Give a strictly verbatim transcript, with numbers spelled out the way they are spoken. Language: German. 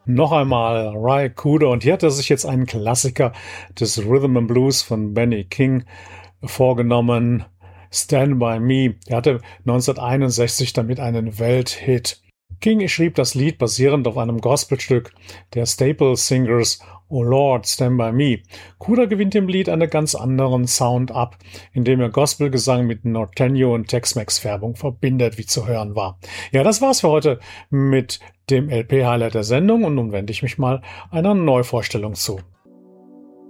Noch einmal Ry Cooder, und hier hat er sich jetzt einen Klassiker des Rhythm and Blues von Benny King vorgenommen. Stand By Me. Er hatte neunzehnhunderteinundsechzig damit einen Welthit. King schrieb das Lied basierend auf einem Gospelstück der Staple Singers Oh Lord, Stand By Me. Cooder gewinnt dem Lied einen ganz anderen Sound ab, indem er Gospelgesang mit Norteño und Tex-Mex-Färbung verbindet, wie zu hören war. Ja, das war's für heute mit dem L P-Highlight der Sendung, und nun wende ich mich mal einer Neuvorstellung zu.